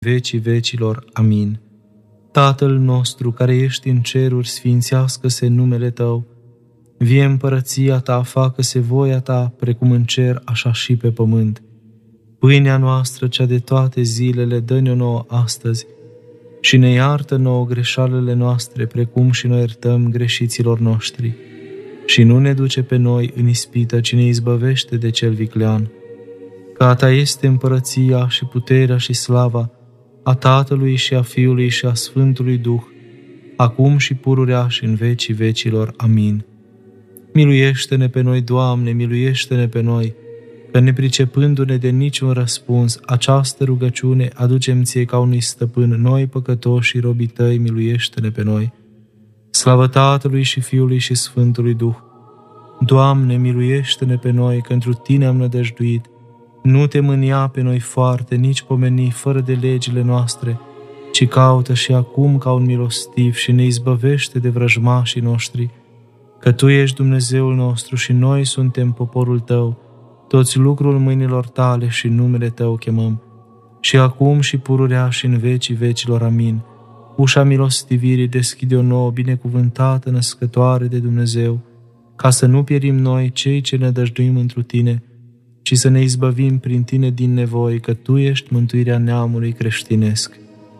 vecii vecilor. Amin. Tatăl nostru care ești în ceruri, sfințească-se numele Tău. Vie împărăția Ta, facă-se voia Ta, precum în cer, așa și pe pământ. Pâinea noastră, cea de toate zilele, dă-ne-o nouă astăzi și ne iartă nouă greșalele noastre, precum și noi iertăm greșiților noștri. Și nu ne duce pe noi în ispită, ci ne izbăvește de cel viclean. Că a Ta este împărăția și puterea și slava a Tatălui și a Fiului și a Sfântului Duh, acum și pururea și în vecii vecilor. Amin. Miluiește-ne pe noi, Doamne, miluiește-ne pe noi, că nepricepându-ne de niciun răspuns, această rugăciune aducem Ție ca unui stăpân, noi păcătoși și robii Tăi, miluiește-ne pe noi. Slavă Tatălui și Fiului și Sfântului Duh. Doamne, miluiește-ne pe noi, că întru Tine am nădăjduit. Nu Te mânia pe noi foarte, nici pomeni fără de legile noastre, ci caută și acum ca un milostiv și ne izbăvește de vrăjmașii noștri, că Tu ești Dumnezeul nostru și noi suntem poporul Tău, toți lucrul mâinilor Tale și numele Tău chemăm. Și acum și pururea și în vecii vecilor. Amin. Ușa milostivirii deschide-o nouă, binecuvântată născătoare de Dumnezeu, ca să nu pierim noi, cei ce ne dăjduim întru Tine, ci să ne izbăvim prin Tine din nevoi, că Tu ești mântuirea neamului creștinesc.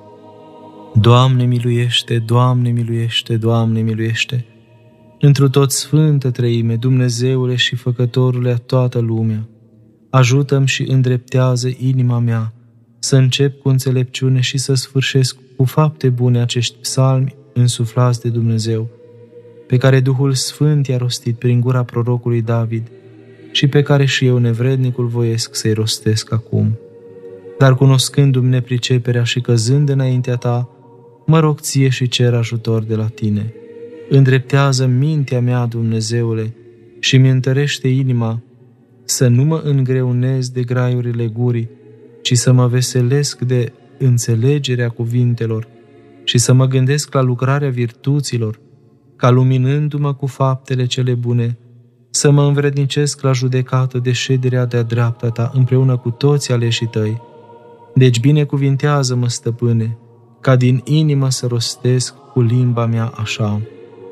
Doamne miluiește, Doamne miluiește, Doamne miluiește! Întru tot Sfântă Treime, Dumnezeule și Făcătorule a toată lumea, ajută-mi și îndreptează inima mea, să încep cu înțelepciune și să sfârșesc cu fapte bune acești psalmi însuflați de Dumnezeu, pe care Duhul Sfânt i-a rostit prin gura prorocului David și pe care și eu, nevrednicul, voiesc să-i rostesc acum. Dar cunoscându-mi nepriceperea și căzând înaintea Ta, mă rog Ție și cer ajutor de la Tine. Îndreptează mintea mea, Dumnezeule, și mi întărește inima, să nu mă îngreunez de graiurile gurii, ci să mă veselesc de înțelegerea cuvintelor și să mă gândesc la lucrarea virtuților, ca luminându-mă cu faptele cele bune, să mă învrednicesc la judecată de șederea de-a dreapta Ta împreună cu toți aleșii Tăi. Deci binecuvintează-mă, Stăpâne, ca din inimă să rostesc cu limba mea așa.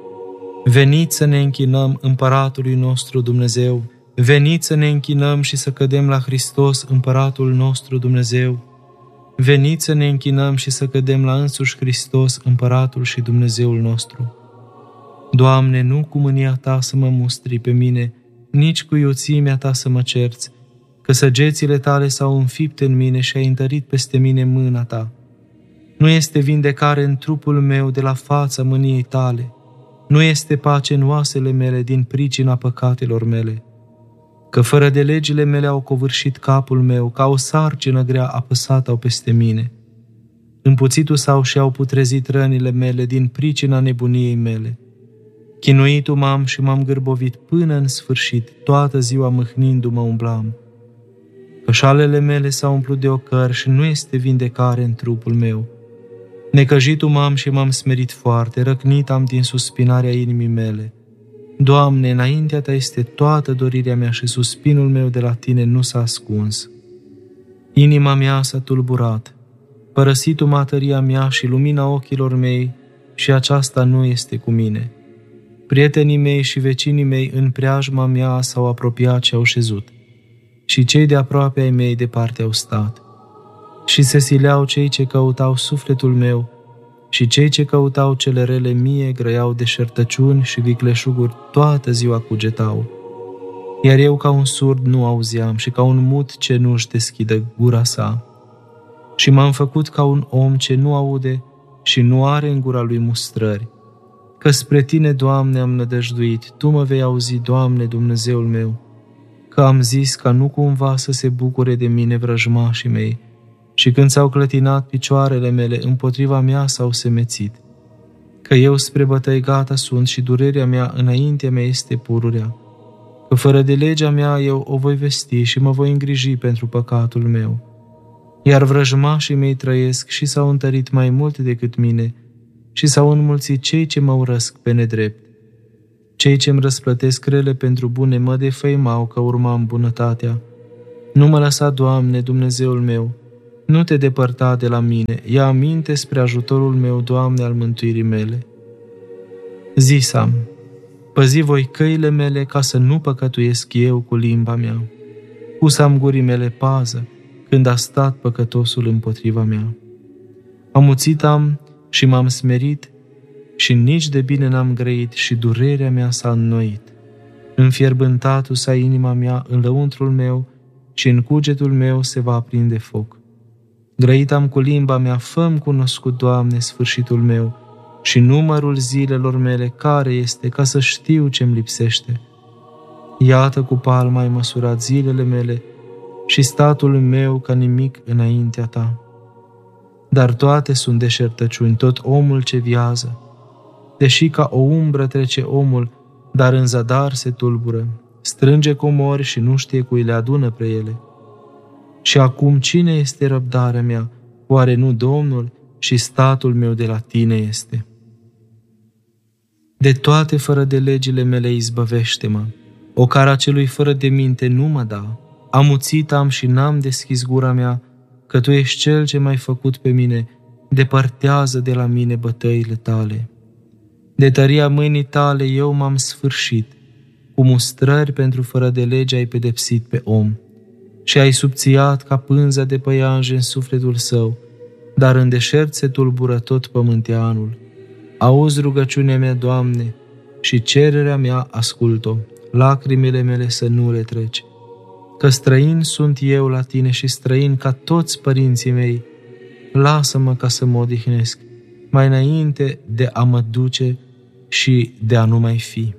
Veniți să ne închinăm Împăratului nostru Dumnezeu, veniți să ne închinăm și să cădem la Hristos, Împăratul nostru Dumnezeu. Veniți să ne închinăm și să cădem la însuși Hristos, Împăratul și Dumnezeul nostru. Doamne, nu cu mânia Ta să mă mustri pe mine, nici cu iuțimea Ta să mă cerți, că săgețile Tale s-au înfipt în mine și ai întărit peste mine mâna Ta. Nu este vindecare în trupul meu de la fața mâniei Tale, nu este pace în oasele mele din pricina păcatelor mele, că fără de legile mele au covârșit capul meu, ca o sarcină grea apăsată au peste mine. Împuțitul s-au și au putrezit rănile mele din pricina nebuniei mele. Chinuitul m-am și m-am gârbovit până în sfârșit, toată ziua mâhnindu-mă umblam. Cășalele mele s-au umplut de ocări și nu este vindecare în trupul meu. Necăjitul m-am și m-am smerit foarte, răcnit am din suspinarea inimii mele. Doamne, înaintea Ta este toată dorirea mea și suspinul meu de la Tine nu s-a ascuns. Inima mea s-a tulburat, părăsit-o matăria mea și lumina ochilor mei, și aceasta nu este cu mine. Prietenii mei și vecinii mei în preajma mea s-au apropiat și au șezut, și cei de aproape ai mei departe au stat. Și se sileau cei ce căutau sufletul meu, și cei ce căutau cele rele mie grăiau deșertăciuni și vicleșuguri toată ziua cugetau. Iar eu ca un surd nu auzeam și ca un mut ce nu își deschidă gura sa. Și m-am făcut ca un om ce nu aude și nu are în gura lui mustrări. Că spre Tine, Doamne, am nădăjduit, Tu mă vei auzi, Doamne, Dumnezeul meu. Că am zis ca nu cumva să se bucure de mine vrăjmașii mei, și când s-au clătinat picioarele mele, împotriva mea s-au semețit. Că eu spre bătăi gata sunt și durerea mea înaintea mea este pururea. Că fără de legea mea eu o voi vesti și mă voi îngriji pentru păcatul meu. Iar vrăjmașii mei trăiesc și s-au întărit mai mult decât mine și s-au înmulțit cei ce mă urăsc pe nedrept. Cei ce-mi răsplătesc rele pentru bune mă defăimau că urmam bunătatea. Nu mă lăsa, Doamne, Dumnezeul meu, Nu te depărta de la mine, ia aminte spre ajutorul meu, Doamne, al mântuirii mele. Zis-am, păzi voi căile mele ca să nu păcătuiesc eu cu limba mea. Pus-am gurii mele pază când a stat păcătosul împotriva mea. Amuțit am și m-am smerit și nici de bine n-am grăit și durerea mea s-a înnoit. Înfierbântatul s-a inima mea în lăuntrul meu și în cugetul meu se va aprinde foc. Grăit am cu limba mea, fă-mi cunoscut, Doamne, sfârșitul meu și numărul zilelor mele care este, ca să știu ce-mi lipsește. Iată, cu palma ai măsurat zilele mele și statul meu ca nimic înaintea ta. Dar toate sunt deșertăciuni, tot omul ce viază. Deși ca o umbră trece omul, dar în zadar se tulbură, strânge comori și nu știe cui le adună pre ele. Și acum cine este răbdarea mea? Oare nu Domnul? Și statul meu de la tine este. De toate fără de legile mele izbăvește-mă. Ocara celui fără de minte nu mă da. Amuțit am și n-am deschis gura mea, că tu ești cel ce m-ai făcut pe mine, depărtează de la mine bătăile tale. De tăria mâinii tale eu m-am sfârșit, cu mustrări pentru fără de lege ai pedepsit pe om și ai subțiat ca pânza de păianjen în sufletul său, dar în deșert se tulbură tot pământeanul. Auzi rugăciunea mea, Doamne, și cererea mea ascult-o, lacrimile mele să nu le treci. Că străin sunt eu la tine și străin ca toți părinții mei, lasă-mă ca să mă odihnesc, mai înainte de a mă duce și de a nu mai fi.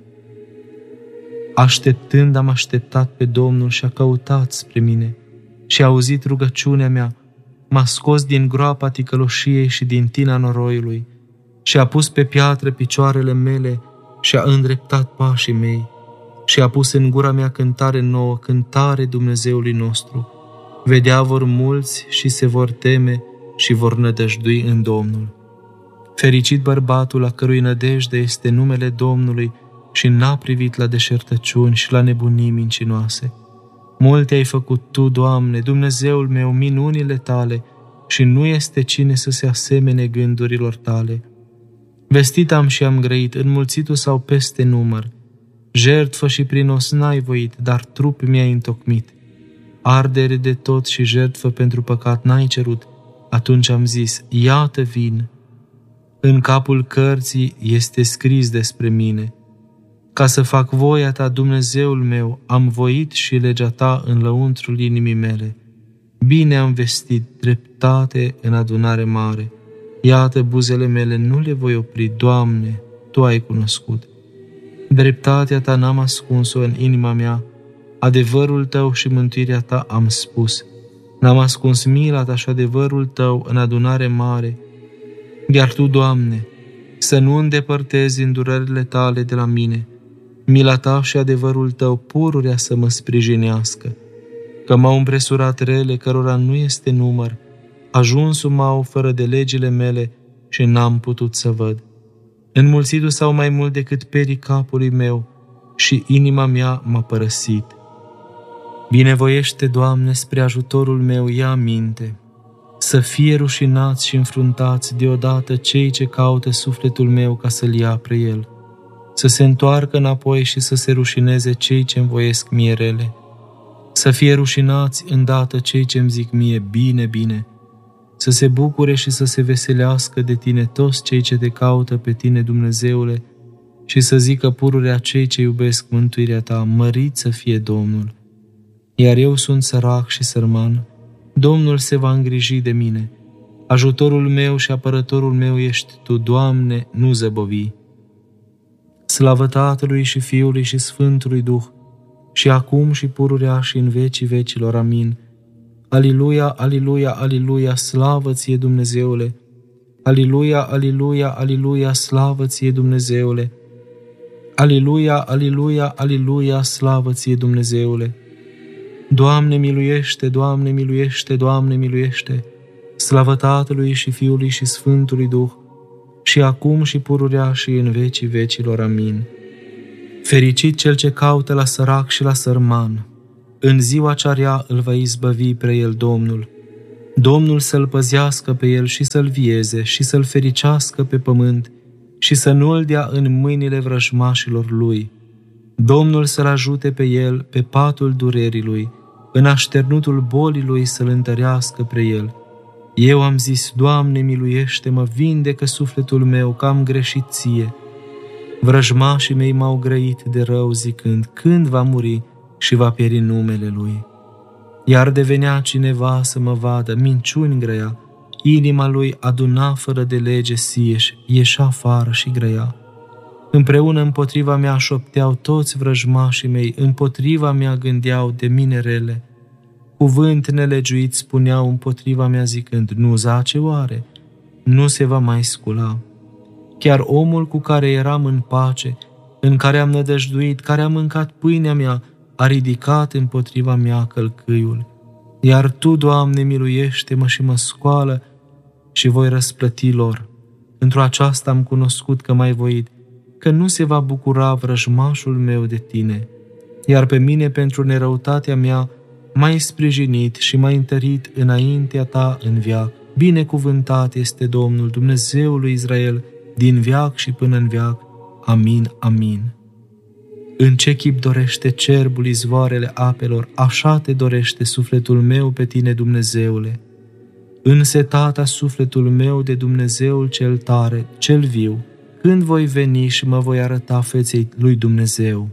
Așteptând am așteptat pe Domnul și a căutat spre mine și a auzit rugăciunea mea, m-a scos din groapa ticăloșiei și din tina noroiului și a pus pe piatră picioarele mele și a îndreptat pașii mei și a pus în gura mea cântare nouă, cântare Dumnezeului nostru. Vedea vor mulți și se vor teme și vor nădăjdui în Domnul. Fericit bărbatul la cărui nădejde este numele Domnului și n-a privit la deșertăciuni și la nebunii mincinoase. Multe ai făcut Tu, Doamne, Dumnezeul meu, minunile Tale, și nu este cine să se asemene gândurilor Tale. Vestit am și am grăit, înmulțitul sau peste număr. Jertfă și prinos n-ai voit, dar trup mi-ai întocmit. Ardere de tot și jertfă pentru păcat n-ai cerut. Atunci am zis, iată vin. În capul cărții este scris despre mine. Ca să fac voia Ta, Dumnezeul meu, am voit și legea Ta în lăuntrul inimii mele. Bine am vestit, dreptate în adunare mare. Iată, buzele mele nu le voi opri, Doamne, Tu ai cunoscut. Dreptatea Ta n-am ascuns-o în inima mea, adevărul Tău și mântuirea Ta am spus. N-am ascuns mila Ta și adevărul Tău în adunare mare. Iar Tu, Doamne, să nu îndepărtezi îndurările Tale de la mine, mila Ta și adevărul Tău pururea să mă sprijinească, că m-au împresurat rele cărora nu este număr, ajunsul m-au fără de legile mele și n-am putut să văd. Înmulțitul s-au mai mult decât perii capului meu și inima mea m-a părăsit. Binevoiește, Doamne, spre ajutorul meu, ia aminte. Să fie rușinați și înfruntați deodată cei ce caută sufletul meu ca să-l ia pre el. Să se întoarcă înapoi și să se rușineze cei ce-mi voiesc mie rele. Să fie rușinați îndată cei ce-mi zic mie bine, bine. Să se bucure și să se veselească de Tine toți cei ce Te caută pe Tine, Dumnezeule, și să zică pururea cei ce iubesc mântuirea Ta, mărit să fie Domnul. Iar eu sunt sărac și sărman, Domnul se va îngriji de mine. Ajutorul meu și apărătorul meu ești Tu, Doamne, nu zăbovi. Slavă Tatălui și Fiului și Sfântului Duh, și acum și pururea și în vecii vecilor. Amin. Aliluia, aliluia, aliluia, slavă Ție, Dumnezeule! Aliluia, aliluia, aliluia, slavă Ție, Dumnezeule! Aliluia, aliluia, aliluia, slavă Ție, Dumnezeule! Doamne miluiește, Doamne miluiește, Doamne miluiește! Slavă Tatălui și Fiului și Sfântului Duh, și acum și pururea și în vecii vecilor. Amin. Fericit cel ce caută la sărac și la sărman, în ziua cea rea îl va izbăvi pre el Domnul. Domnul să-l păzească pe el și să-l vieze și să-l fericească pe pământ și să nu-l dea în mâinile vrăjmașilor lui. Domnul să-l ajute pe el pe patul durerii lui, în așternutul bolii lui să-l întărească pre el. Eu am zis, Doamne, miluiește-mă, vindecă sufletul meu, că am greșit ție. Vrăjmașii mei m-au grăit de rău zicând, când va muri și va pieri numele lui. Iar devenea cineva să mă vadă, minciuni grăia, inima lui aduna fără de lege sieși, ieșea afară și grăia. Împreună împotriva mea șopteau toți vrăjmașii mei, împotriva mea gândeau de mine rele. Cuvânt nelegiuit spuneau împotriva mea zicând, nu zace oare, nu se va mai scula. Chiar omul cu care eram în pace, în care am nădăjduit, care a mâncat pâinea mea, a ridicat împotriva mea călcâiul. Iar Tu, Doamne, miluiește-mă și mă scoală și voi răsplăti lor. Într-o aceasta am cunoscut că m-ai voit, că nu se va bucura vrăjmașul meu de Tine. Iar pe mine pentru nerăutatea mea m-ai sprijinit și m-ai întărit înaintea Ta în veac. Binecuvântat este Domnul, Dumnezeul lui Israel, din veac și până în veac. Amin, amin. În ce chip dorește cerbul izvoarele apelor, așa te dorește sufletul meu pe Tine, Dumnezeule. Însetata sufletul meu de Dumnezeul cel tare, cel viu, când voi veni și mă voi arăta feței lui Dumnezeu.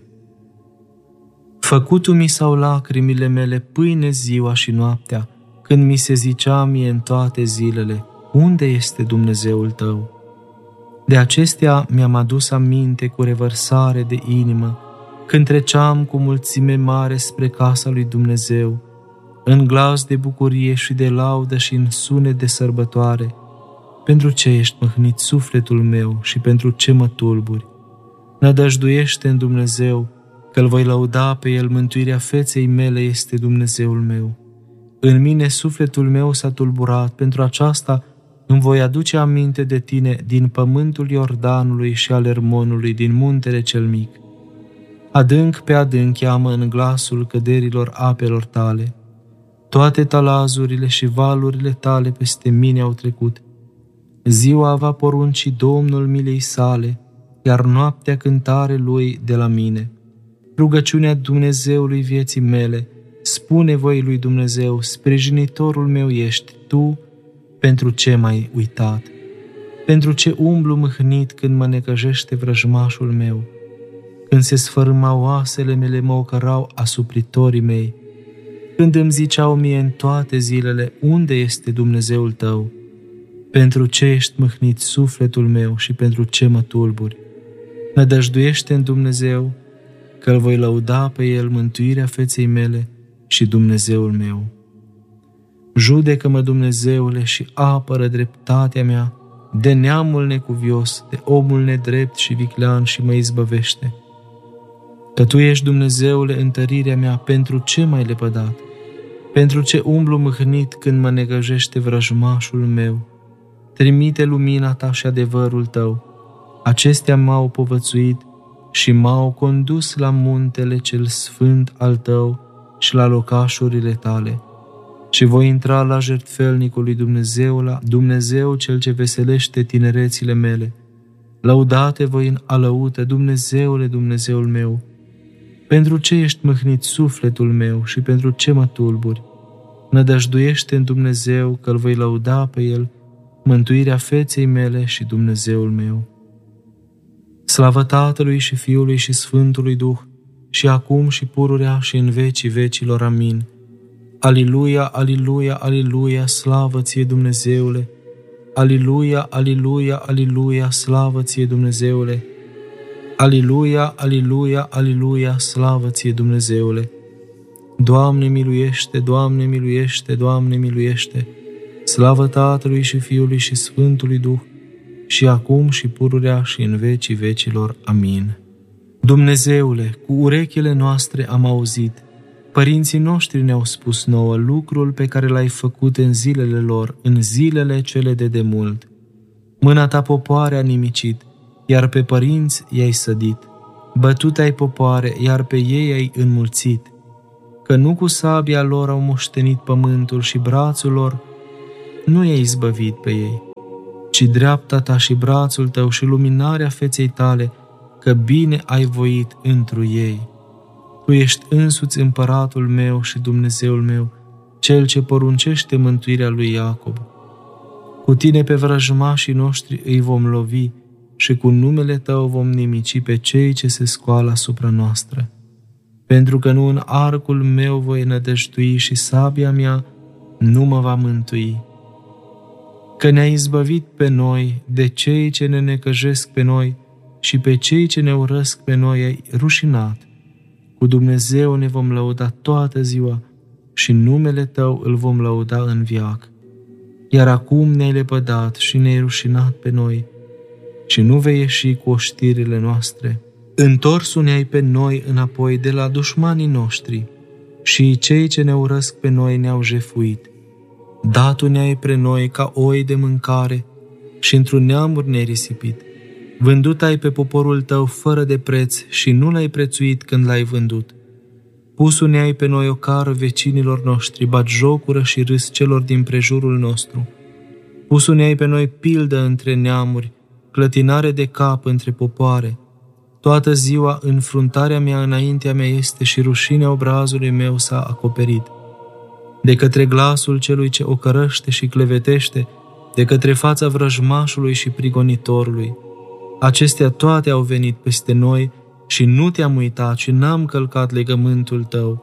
Făcutu-mi s-au lacrimile mele pâine ziua și noaptea, când mi se zicea mie în toate zilele, unde este Dumnezeul Tău? De acestea mi-am adus aminte cu revărsare de inimă, când treceam cu mulțime mare spre casa lui Dumnezeu, în glas de bucurie și de laudă și în sunet de sărbătoare. Pentru ce ești măhnit sufletul meu și pentru ce mă tulburi? Nădăjduiește în Dumnezeu, că-L voi lăuda pe El, mântuirea feței mele este Dumnezeul meu. În mine sufletul meu s-a tulburat, pentru aceasta îmi voi aduce aminte de Tine din pământul Iordanului și al Ermonului, din muntele cel mic. Adânc pe adânc cheamă în glasul căderilor apelor Tale. Toate talazurile și valurile Tale peste mine au trecut. Ziua va porunci Domnul milei sale, iar noaptea cântare Lui de la mine. Rugăciunea Dumnezeului vieții mele, spune voi lui Dumnezeu, sprijinitorul meu ești Tu, pentru ce m-ai uitat? Pentru ce umblu mâhnit când mă necăjește vrăjmașul meu? Când se sfărâmau oasele mele, mă ocărau asupritorii mei. Când îmi ziceau mie în toate zilele, unde este Dumnezeul Tău? Pentru ce ești mâhnit sufletul meu și pentru ce mă tulburi? Nădăjduiește în Dumnezeu, că îl voi lăuda pe El, mântuirea feței mele și Dumnezeul meu. Judecă-mă, Dumnezeule, și apără dreptatea mea de neamul necuvios, de omul nedrept și viclean și mă izbăvește. Că Tu ești, Dumnezeule, întărirea mea, pentru ce m-ai lepădat? Pentru ce umblu mâhnit când mă negăjește vrăjmașul meu? Trimite lumina Ta și adevărul Tău. Acestea m-au povățuit și m-au condus la muntele cel sfânt al Tău și la locașurile Tale. Și voi intra la jertfelnicul lui Dumnezeu, la Dumnezeu cel ce veselește tinerețile mele. Lăudate voi în alăută, Dumnezeule, Dumnezeul meu. Pentru ce ești mâhnit sufletul meu și pentru ce mă tulburi? Nădăjduiește în Dumnezeu, că îl voi lăuda pe El, mântuirea feței mele și Dumnezeul meu. Slavă Tatălui și Fiului și Sfântului Duh, și acum și pururea și în vecii vecilor. Amin. Aliluia, aliluia, aliluia, slavă Ție, Dumnezeule! Aliluia, aliluia, aliluia, slavă Ție, Dumnezeule! Aliluia, aliluia, aliluia, slavă Ție, Dumnezeule! Doamne miluiește, Doamne miluiește, Doamne miluiește! Slavă Tatălui și Fiului și Sfântului Duh, și acum și pururea și în vecii vecilor. Amin. Dumnezeule, cu urechile noastre am auzit, părinții noștri ne-au spus nouă lucrul pe care l-ai făcut în zilele lor, în zilele cele de demult. Mâna Ta popoare a nimicit, iar pe părinți i-ai sădit. Bătut ai popoare, iar pe ei ai înmulțit. Că nu cu sabia lor au moștenit pământul și brațul lor nu i-ai izbăvit pe ei, ci dreapta ta și brațul tău și luminarea feței tale, că bine ai voit întru ei. Tu ești însuți împăratul meu și Dumnezeul meu, cel ce poruncește mântuirea lui Iacob. Cu tine pe vrăjmașii noștri îi vom lovi și cu numele tău vom nimici pe cei ce se scoală asupra noastră. Pentru că nu în arcul meu voi nădăjdui și sabia mea nu mă va mântui. Că ne-ai izbăvit pe noi de cei ce ne necăjesc pe noi și pe cei ce ne urăsc pe noi ai rușinat. Cu Dumnezeu ne vom lăuda toată ziua și numele tău îl vom lăuda în veac. Iar acum ne-ai lepădat și ne-ai rușinat pe noi și nu vei ieși cu oștirile noastre. Întorsul ne-ai pe noi înapoi de la dușmanii noștri și cei ce ne urăsc pe noi ne-au jefuit. Dat-o ne-ai pre noi ca oi de mâncare și într-un neamuri ne-ai risipit. Vândut ai pe poporul tău fără de preț și nu l-ai prețuit când l-ai vândut. Pus-o ne-ai pe noi o cară vecinilor noștri, batjocură și râs celor din prejurul nostru. Pus-o ne-ai pe noi pildă între neamuri, clătinare de cap între popoare. Toată ziua înfruntarea mea înaintea mea este și rușinea obrazului meu s-a acoperit. De către glasul celui ce ocărăște și clevetește, de către fața vrăjmașului și prigonitorului. Acestea toate au venit peste noi și nu te-am uitat și n-am călcat legământul tău.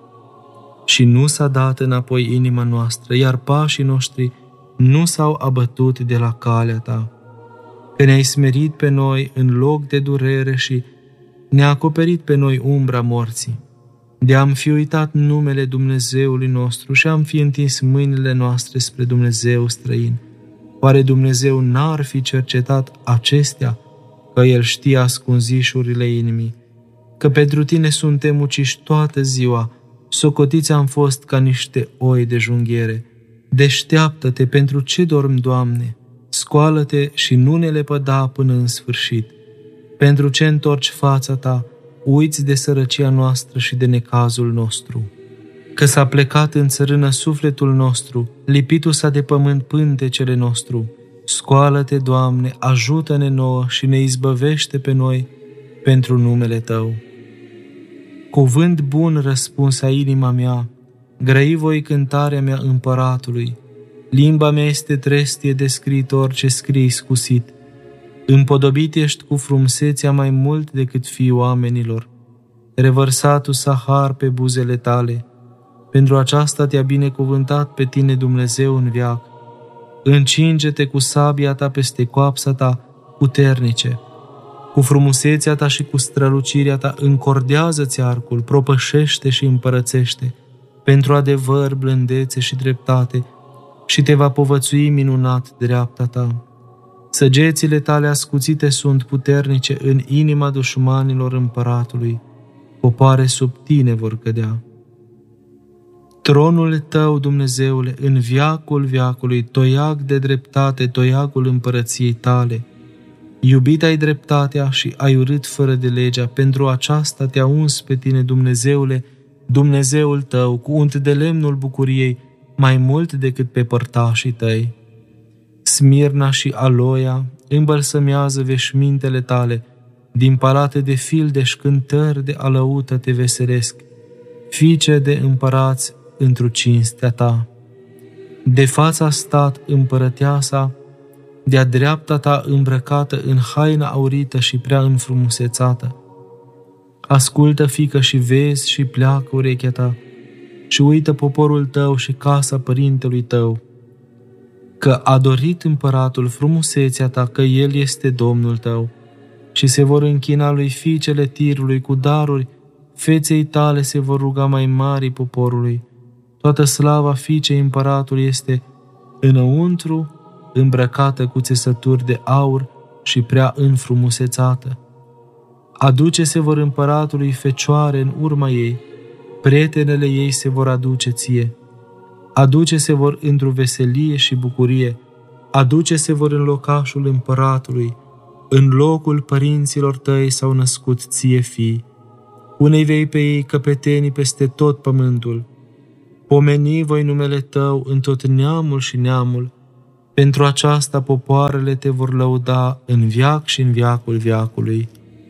Și nu s-a dat înapoi inima noastră, iar pașii noștri nu s-au abătut de la calea ta. Că ne-ai smerit pe noi în loc de durere și ne-a acoperit pe noi umbra morții. De-am fi uitat numele Dumnezeului nostru și am fi întins mâinile noastre spre Dumnezeu străin. Oare Dumnezeu n-ar fi cercetat acestea, că El știe ascunzișurile inimii? Că pentru tine suntem uciși toată ziua, socotiți am fost ca niște oi de junghiere. Deșteaptă-te, pentru ce dormi, Doamne? Scoală-te și nu ne lepăda până în sfârșit. Pentru ce întorci fața ta, uiți de sărăcia noastră și de necazul nostru. Că s-a plecat în țărână sufletul nostru, lipitul s-a de pământ pântecele nostru. Scoală-te, Doamne, ajută-ne nouă și ne izbăvește pe noi pentru numele Tău. Cuvânt bun răspunsa inima mea, grăi voi cântarea mea împăratului. Limba mea este trestie de scriitor ce scrie iscusit. Împodobit ești cu frumusețea mai mult decât fiii oamenilor. Revărsatul sahar pe buzele tale. Pentru aceasta te-a binecuvântat pe tine Dumnezeu în veac. Încinge-te cu sabia ta peste coapsa ta puternice. Cu frumusețea ta și cu strălucirea ta încordează-ți arcul, propășește și împărățește, pentru adevăr, blândețe și dreptate, și te va povățui minunat dreapta ta. Săgețile tale ascuțite sunt puternice în inima dușmanilor împăratului, popoare sub tine vor cădea. Tronul tău, Dumnezeule, în veacul veacului, toiag de dreptate, toiagul împărăției tale. Iubit ai dreptatea și ai urât fără de legea, pentru aceasta te-a uns pe tine, Dumnezeule, Dumnezeul tău, cu unt de lemnul bucuriei, mai mult decât pe părtașii tăi. Smirna și Aloia îmbălsămează veșmintele tale, din palate de fildeș cântări de alăută te veselesc, fiice de împărați întru cinstea ta. De fața stat împărăteasa, de-a dreapta ta îmbrăcată în haina aurită și prea înfrumusețată. Ascultă, fiică, și vezi și pleacă urechea ta și uită poporul tău și casa părintelui tău, că a dorit împăratul frumusețea ta, că el este Domnul tău, și se vor închina lui fiicele Tirului cu daruri, feței tale se vor ruga mai mari poporului. Toată slava fiicei împăratului este înăuntru, îmbrăcată cu țesături de aur și prea înfrumusețată. Aduce-se vor împăratului fecioare în urma ei, prietenele ei se vor aduce ție. Aduce-se vor într-o veselie și bucurie, aduce-se vor în locașul împăratului, în locul părinților tăi s-au născut ție fii. Unei vei pe ei căpetenii peste tot pământul. Pomeni voi numele tău în tot neamul și neamul, Pentru aceasta popoarele te vor lăuda în veac și în veacul veacului.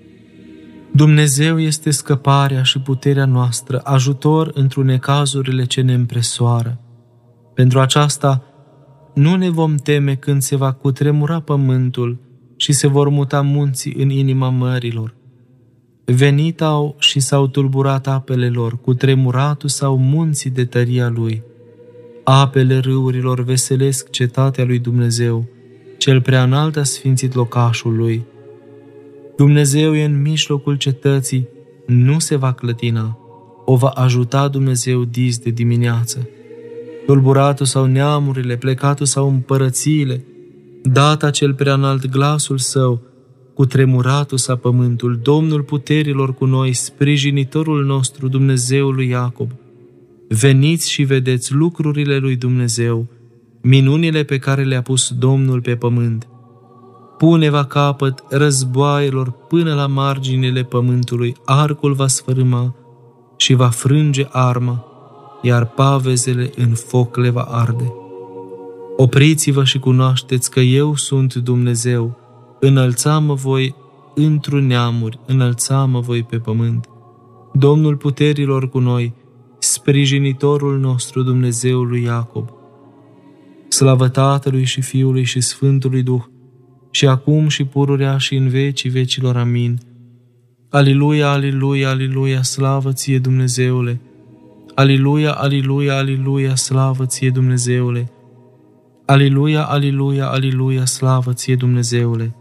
Dumnezeu este scăparea și puterea noastră, ajutor într-o necazurile ce ne împresoară. Pentru aceasta nu ne vom teme când se va cutremura pământul și se vor muta munții în inima mărilor. Venit au și s-au tulburat apele lor, cutremuratul sau munții de tăria lui. Apele râurilor veselesc cetatea lui Dumnezeu, cel prea înalt a sfințit locașul lui. Dumnezeu e în mijlocul cetății, nu se va clătina, o va ajuta Dumnezeu dis de dimineață. Tulburatul sau neamurile, plecatul sau împărățiile, data cel prea înalt glasul său, cutremuratul sa pământul, Domnul puterilor cu noi, sprijinitorul nostru, Dumnezeul lui Iacob. Veniți și vedeți lucrurile lui Dumnezeu, minunile pe care le-a pus Domnul pe pământ. Pune va capăt războaielor până la marginile pământului, arcul va sfărâma și va frânge arma, iar pavezele în foc le va arde. Opriți-vă și cunoașteți că eu sunt Dumnezeu, înălța-mă voi într-un neamuri, înălța-mă voi pe pământ. Domnul puterilor cu noi, sprijinitorul nostru, Dumnezeul lui Iacob. Slavă Tatălui și Fiului și Sfântului Duh, și acum și pururea și în vecii vecilor. Amin. Aliluia, aliluia, aliluia, slavă ție, Dumnezeule! Aliluia, aliluia, aliluia, slavă ție, Dumnezeule! Aliluia, aliluia, aliluia, slavă ție, Dumnezeule!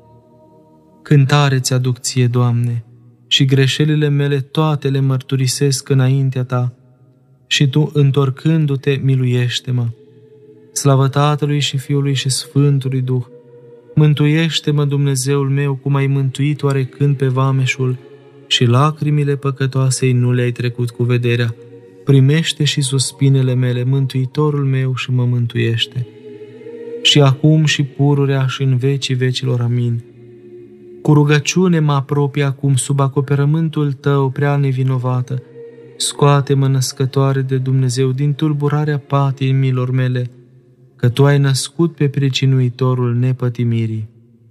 Cântare ți-aduc ție, Doamne, și greșelile mele toate le mărturisesc înaintea ta, și tu, întorcându-te, miluiește-mă. Slavă Tatălui și Fiului și Sfântului Duh! Mântuiește-mă, Dumnezeul meu, cum ai mântuit oarecând pe vameșul și lacrimile păcătoasei nu le-ai trecut cu vederea. Primește și suspinele mele, Mântuitorul meu, și mă mântuiește. Și acum și pururea și în vecii vecilor. Amin. Cu rugăciune mă apropii acum sub acoperământul tău prea nevinovată. Scoate-mă, născătoare de Dumnezeu, din tulburarea patimilor mele, că tu ai născut pe pricinuitorul nepătimirii.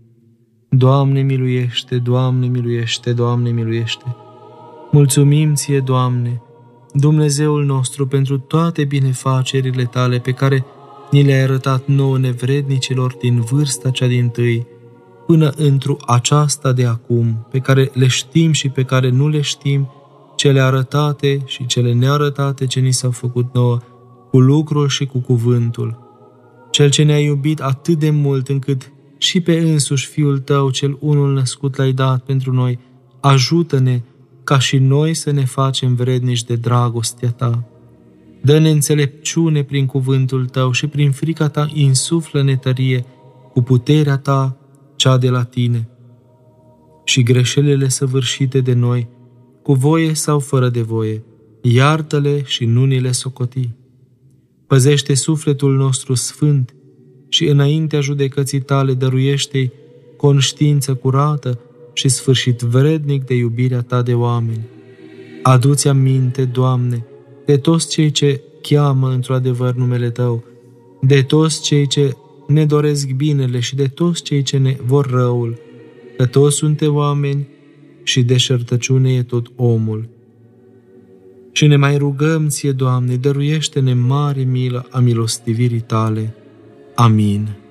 Doamne miluiește, Doamne miluiește, Doamne miluiește! Mulțumim ție, Doamne, Dumnezeul nostru, pentru toate binefacerile tale pe care ni le-ai arătat nouă nevrednicilor din vârsta cea dintâi, până într-o aceasta de acum, pe care le știm și pe care nu le știm, cele arătate și cele nearătate ce ni s-au făcut nouă, cu lucrul și cu cuvântul. Cel ce ne-a iubit atât de mult încât și pe însuși Fiul tău, cel unul născut, l-ai dat pentru noi, ajută-ne ca și noi să ne facem vrednici de dragostea ta. Dă-ne înțelepciune prin cuvântul tău și prin frica ta insuflă-ne tărie cu puterea ta, cea de la tine. Și greșelile săvârșite de noi, cu voie sau fără de voie, iartă-le și nu ni le socoti. Păzește sufletul nostru sfânt și înaintea judecății tale dăruiește-i conștiință curată și sfârșit vrednic de iubirea ta de oameni. Adu-ți aminte, Doamne, de toți cei ce cheamă într-o adevăr numele Tău, de toți cei ce ne doresc binele și de toți cei ce ne vor răul, că toți suntem oameni și deșertăciune e tot omul. Și ne mai rugăm ție, Doamne, dăruiește-ne mare milă a milostivirii tale. Amin.